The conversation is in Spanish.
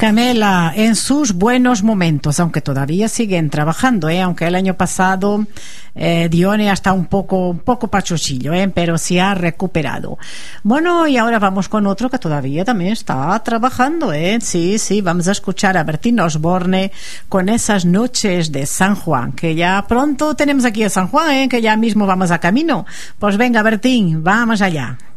Camela, en sus buenos momentos, aunque todavía siguen trabajando, aunque el año pasado Dione está un poco pachochillo, pero se ha recuperado. Bueno, y ahora vamos con otro que todavía también está trabajando, sí, vamos a escuchar a Bertín Osborne con esas noches de San Juan, que ya pronto tenemos aquí a San Juan, que ya mismo vamos a camino. Pues venga, Bertín, vamos allá.